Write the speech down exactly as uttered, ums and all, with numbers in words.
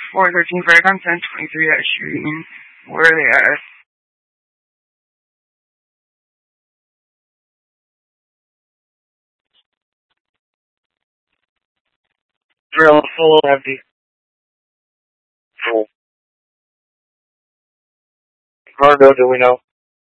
four thirteen Vericon ten twenty-three at shooting. Where are they at? Drill full empty. Full. Cargo, do we know?